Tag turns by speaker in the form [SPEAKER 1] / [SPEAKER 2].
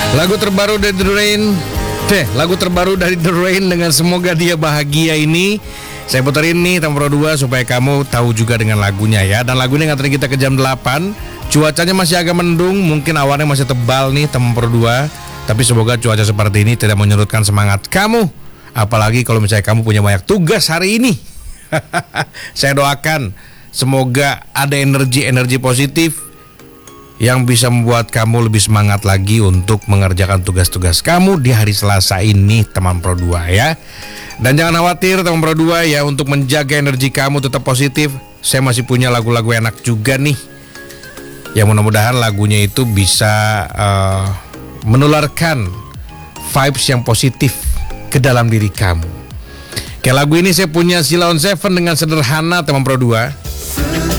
[SPEAKER 1] Lagu terbaru dari The Rain. Lagu terbaru dari The Rain dengan Semoga Dia Bahagia ini saya puterin nih Teman Pro 2 supaya kamu tahu juga dengan lagunya ya. Dan lagu ini nganterin kita ke jam 8. Cuacanya masih agak mendung, mungkin awannya masih tebal nih Teman Pro 2. Tapi semoga cuaca seperti ini tidak menyurutkan semangat kamu. Apalagi kalau misalnya kamu punya banyak tugas hari ini. Saya doakan semoga ada energi positif yang bisa membuat kamu lebih semangat lagi untuk mengerjakan tugas-tugas kamu di hari Selasa ini Teman Pro 2 ya. Dan jangan khawatir Teman Pro 2 ya, untuk menjaga energi kamu tetap positif, saya masih punya lagu-lagu enak juga nih. Yang mudah-mudahan lagunya itu bisa menularkan vibes yang positif ke dalam diri kamu. Kayak lagu ini saya punya Sheila on 7 dengan Sederhana Teman Pro 2.